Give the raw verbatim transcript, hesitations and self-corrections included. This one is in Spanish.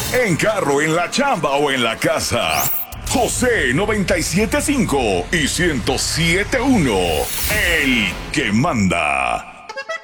En carro, en la chamba o en la casa. José noventa y siete punto cinco y ciento siete punto uno. El que manda.